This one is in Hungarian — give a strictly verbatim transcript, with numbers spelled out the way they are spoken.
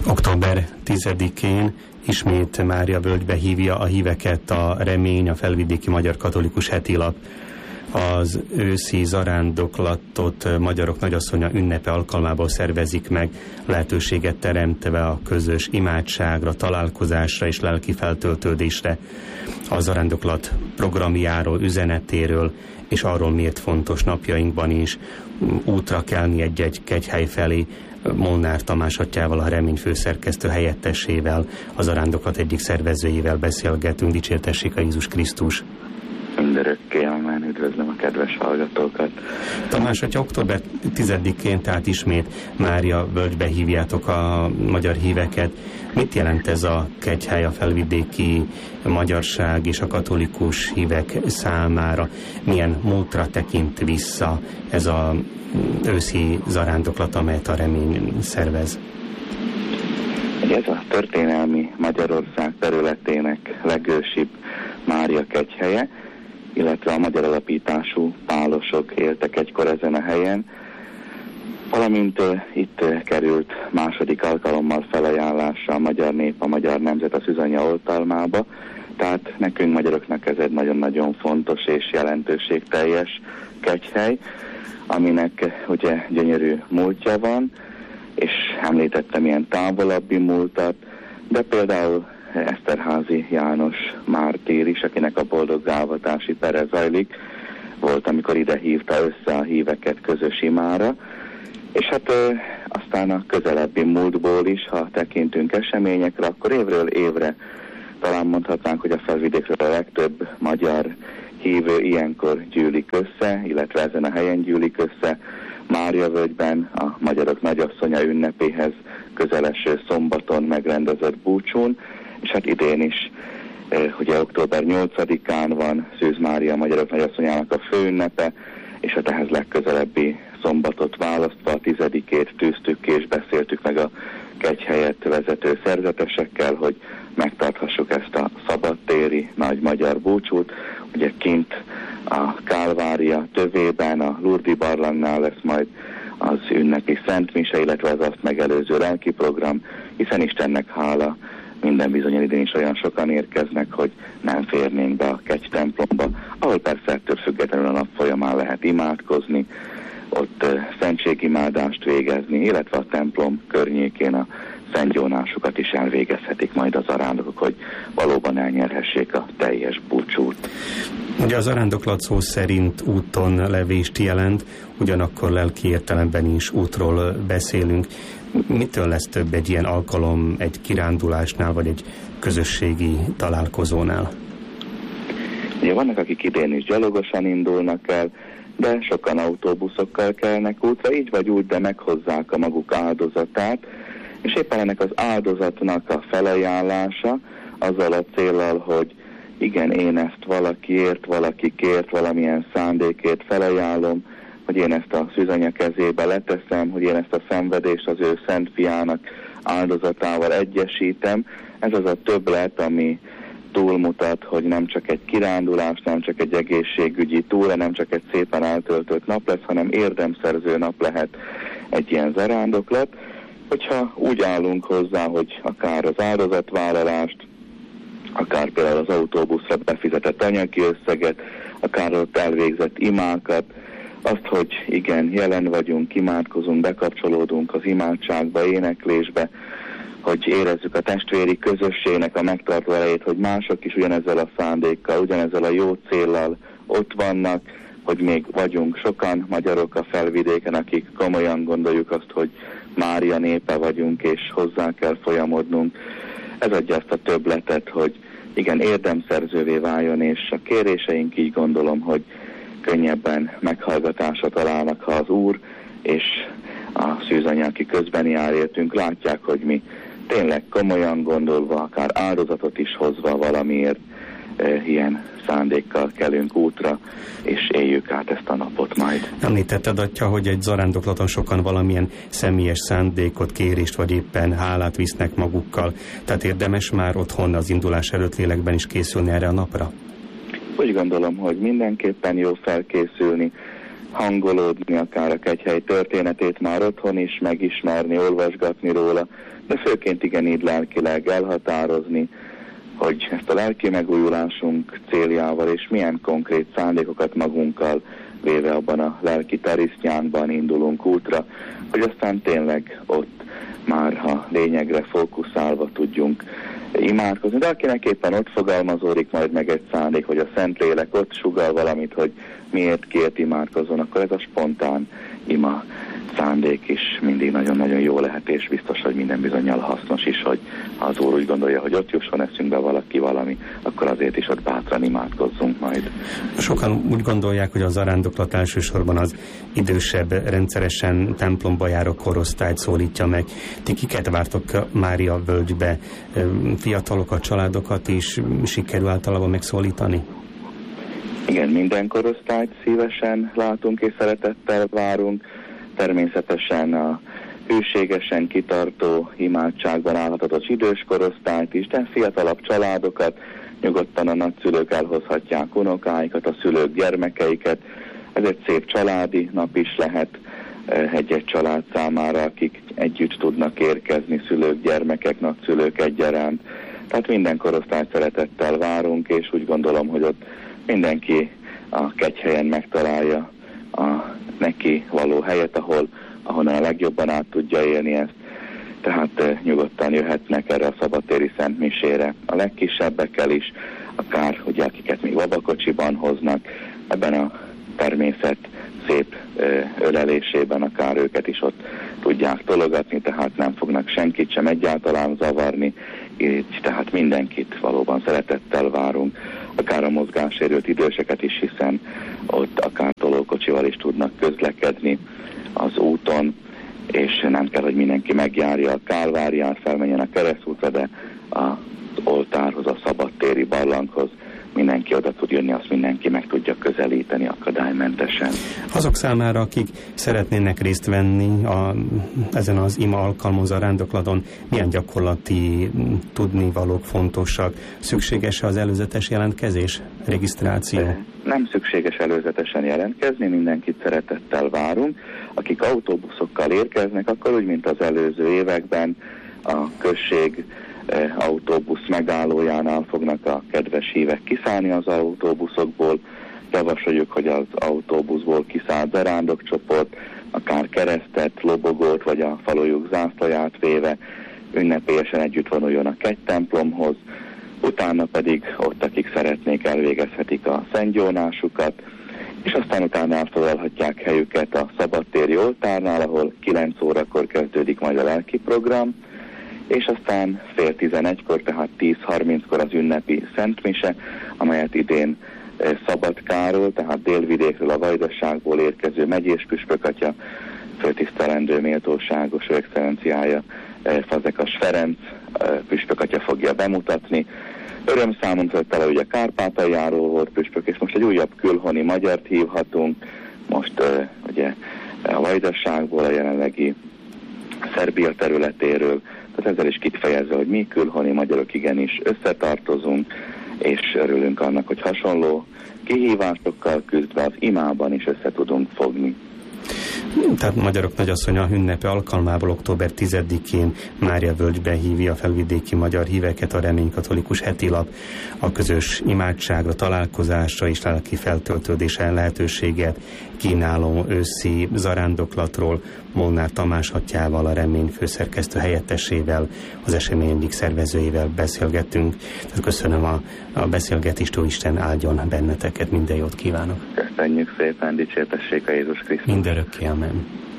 október tizedikén ismét Mária völgybe hívja a híveket a Remény, a Felvidéki Magyar Katolikus Hetilap. Az őszi zarándoklatot Magyarok Nagyasszonya ünnepe alkalmából szervezik meg, lehetőséget teremtve a közös imádságra, találkozásra és lelki feltöltődésre. A zarándoklat programjáról, üzenetéről és arról, miért fontos napjainkban is útra kelni egy-egy kegyhely felé, Molnár Tamás atyával, a Remény főszerkesztő helyettesével, a zarándoklat egyik szervezőjével beszélgetünk. Dicsértessék a Jézus Krisztus! Mindörökké, amán üdvözlöm a kedves hallgatókat. Tamás atya, október tizedikén, tehát ismét Mária völgybe hívjátok a magyar híveket. Mit jelent ez a kegyhely, a felvidéki magyarság és a katolikus hívek számára? Milyen múltra tekint vissza ez a őszi zarándoklat, amelyet a Remény szervez? Ez a történelmi Magyarország területének legősibb Mária kegyhelye, illetve a magyar alapítású pálosok éltek egykor ezen a helyen, valamint uh, itt uh, került második alkalommal felajánlásra a magyar nép, a magyar nemzet a Szűzanya oltalmába, tehát nekünk magyaroknak ez egy nagyon-nagyon fontos és jelentőségteljes kegyhely, aminek uh, ugye gyönyörű múltja van, és említettem ilyen távolabbi múltat, de például Eszterházy János mártír is, akinek a boldoggávatási pere zajlik, volt, amikor ide hívta össze a híveket közös imára, és hát ö, aztán a közelebbi múltból is, ha tekintünk eseményekre, akkor évről évre talán mondhatnánk, hogy a felvidékről a legtöbb magyar hívő ilyenkor gyűlik össze, illetve ezen a helyen gyűlik össze, Máriavölgyben a Magyarok Nagyasszonya ünnepéhez közeleső szombaton megrendezett búcsún, és hát idén is, eh, ugye október nyolcadikán van Szűz Mária Magyarok Nagyasszonyának a főünnepe, és hát ehhez legközelebbi szombatot választva a tizedikét tűztük ki, és beszéltük meg a kegyhelyet vezető szerzetesekkel, hogy megtarthassuk ezt a szabadtéri nagy magyar búcsút. Ugye kint a Kálvária tövében, a Lurdi barlangnál lesz majd az ünnepi szentmise, illetve az azt megelőző lelki program, hiszen Istennek hála, minden bizonyan idén is olyan sokan érkeznek, hogy nem férnénk be a kegy templomba, ahol persze ettől függetlenül a nap folyamán lehet imádkozni, ott uh, szentségimádást végezni, illetve a templom környékén a szentgyónásukat is elvégezhetik majd az zarándokok, hogy valóban elnyerhessék a teljes búcsút. Ugye a zarándoklat szó szerint úton levést jelent, ugyanakkor lelki értelemben is útról beszélünk. Mitől lesz több egy ilyen alkalom egy kirándulásnál, vagy egy közösségi találkozónál? Ugye vannak, akik idén is gyalogosan indulnak el, de sokan autóbuszokkal kelnek útra, így vagy úgy, de meghozzák a maguk áldozatát, és éppen ennek az áldozatnak a felajánlása azzal a céllal, hogy igen, én ezt valakiért, valakikért, valamilyen szándékért felajánlom, hogy én ezt a szűzanya kezébe leteszem, hogy én ezt a szenvedést az ő szent fiának áldozatával egyesítem. Ez az a többlet, ami túlmutat, hogy nem csak egy kirándulás, nem csak egy egészségügyi túra, nem csak egy szépen eltöltött nap lesz, hanem érdemszerző nap lehet egy ilyen zarándoklat. Hogyha úgy állunk hozzá, hogy akár az áldozatvállalást, akár például az autóbuszra befizetett anyagi összeget, akár ott elvégzett imákat, azt, hogy igen, jelen vagyunk, imádkozunk, bekapcsolódunk az imádságba, éneklésbe, hogy érezzük a testvéri közösségnek a megtartó erejét, hogy mások is ugyanezzel a szándékkal, ugyanezzel a jó céllal ott vannak, hogy még vagyunk sokan magyarok a felvidéken, akik komolyan gondoljuk azt, hogy Mária népe vagyunk, és hozzá kell folyamodnunk. Ez adja azt a többletet, hogy igen, érdemszerzővé váljon, és a kéréseink, így gondolom, hogy könnyebben meghallgatásra találnak, ha az Úr és a szűzanya, aki közben jár értünk, látják, hogy mi tényleg komolyan gondolva, akár áldozatot is hozva valamiért e, ilyen szándékkal kelünk útra, és éljük át ezt a napot majd. Említetted, atya, hogy egy zarándoklaton sokan valamilyen személyes szándékot, kérést, vagy éppen hálát visznek magukkal. Tehát érdemes már otthon az indulás előtt lélekben is készülni erre a napra? Úgy gondolom, hogy mindenképpen jó felkészülni. hangolódni, akár a Kegyhely történetét már otthon is megismerni, olvasgatni róla, de főként igen így lelkileg elhatározni, hogy ezt a lelki megújulásunk céljával és milyen konkrét szándékokat magunkkal véve abban a lelki tarisznyánkban indulunk útra, hogy aztán tényleg ott már ha lényegre fókuszálva tudjunk imádkozni. De akinek éppen ott fogalmazódik majd meg egy szándék, hogy a Szentlélek ott sugal valamit, hogy miért kiért imádkozzon, akkor ez a spontán ima szándék is mindig nagyon-nagyon jó lehet, és biztos, hogy minden bizonnyal hasznos is, hogy ha az Úr úgy gondolja, hogy ott jusson eszünkbe valaki valami, akkor azért is ott bátran imádkozzunk majd. Sokan úgy gondolják, hogy a zarándoklat elsősorban az idősebb, rendszeresen templomba járó korosztályt szólítja meg. Ti kiket vártok Mária völgybe? Fiatalokat, családokat is sikerül általában megszólítani? Igen, minden korosztályt szívesen látunk és szeretettel várunk. Természetesen a hűségesen kitartó imádságban állhatatos idős korosztályt is, de fiatalabb családokat, nyugodtan a nagyszülők elhozhatják unokáikat, a szülők gyermekeiket. Ez egy szép családi nap is lehet egy-egy család számára, akik együtt tudnak érkezni, szülők, gyermekek, nagyszülők egyaránt. Tehát minden korosztályt szeretettel várunk, és úgy gondolom, hogy ott mindenki a Kegyhelyen megtalálja a neki való helyet, ahol, ahonnan a legjobban át tudja élni ezt. Tehát e, nyugodtan jöhetnek erre a szabadtéri szentmisére a legkisebbekkel is, akár ugye akiket még babakocsiban hoznak, ebben a természet szép e, ölelésében akár őket is ott tudják tologatni, tehát nem fognak senkit sem egyáltalán zavarni, így tehát mindenkit valóban szeretettel várunk, akár a mozgássérült időseket is, hiszen ott akár tolókocsival is tudnak közlekedni az úton, és nem kell, hogy mindenki megjárja a Kálvárián, felmenjen a Keresztútra, de az oltárhoz, a szabadtéri barlanghoz mindenki oda tud jönni, azt mindenki meg tudja közelíteni akadálymentesen. Azok számára, akik szeretnének részt venni a, ezen az ima alkalmú zarándoklaton, milyen gyakorlati tudnivalók fontosak? Szükséges az előzetes jelentkezés, regisztráció? Nem szükséges előzetesen jelentkezni, mindenkit szeretettel várunk. Akik autóbuszokkal érkeznek, akkor úgy, mint az előző években a község autóbusz megállójánál fognak a kedves hívek kiszállni az autóbuszokból. Javasoljuk, hogy az autóbuszból kiszállt zarándokcsoport akár keresztet, lobogót vagy a falujuk zászlaját véve ünnepélyesen együtt vonuljon a kegytemplomhoz, utána pedig ott, akik szeretnék, elvégezhetik a szentgyónásukat, és aztán utána elfoglalhatják helyüket a szabadtéri oltárnál, ahol kilenc órakor kezdődik majd a lelki program, és aztán fél tizenegykor, tehát tíz harminckor az ünnepi szentmise, amelyet idén Szabadkáról, tehát délvidékről, a Vajdaságból érkező megyés püspökatya, főtisztelendő méltóságos ő excellenciája Fazekas Ferenc püspökatya fogja bemutatni. Öröm számunkra, hogy tele ugye Kárpátaljáról volt püspök, és most egy újabb külhoni magyart hívhatunk, most ugye a Vajdaságból, a jelenlegi Szerbia területéről, tehát ezzel is kifejezve, hogy mi külhoni magyarok igenis összetartozunk, és örülünk annak, hogy hasonló kihívásokkal küzdve az imában is össze tudunk fogni. Tehát Magyarok Nagyasszonya ünnepe alkalmából október tizedikén Mária völgybe hívja a felvidéki magyar híveket a Remény Katolikus Hetilap a közös imádságra, találkozásra és lelki feltöltődésre lehetőséget kínáló őszi zarándoklatról Molnár Tamás atyával, a Remény főszerkesztő helyettesével, az esemény egyik szervezőjével beszélgettünk. Tehát köszönöm a, a beszélgetést, Isten áldjon benneteket, minden jót kívánok. Köszönjük szépen, dicsértessék a Jézus Krisztus. Mindörökké, amen.